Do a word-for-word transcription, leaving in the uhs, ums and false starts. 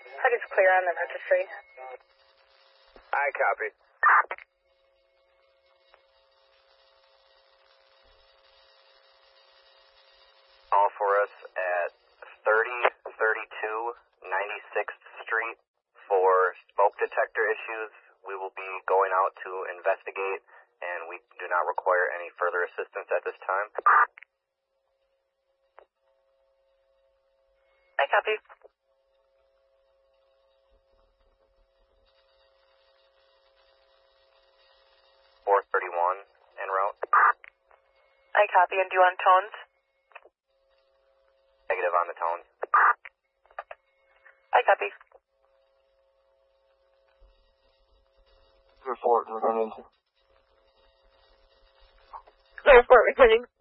That is clear on the registry. I copy. All for us at thirty thirty-two ninety-sixth Street for smoke detector issues. We will be going out to investigate, and we do not require any further assistance at this time. I copy. four thirty-one en route. I copy, and do you want tones? Negative on the tone. I copy. Report, we're going into. Report returning.